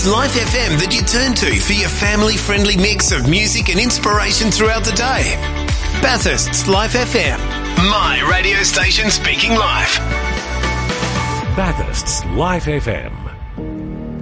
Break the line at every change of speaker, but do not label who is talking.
It's Life FM that you turn to for your family-friendly mix of music and inspiration throughout the day. Bathurst's Life FM. My radio station speaking life.
Bathurst's Life FM.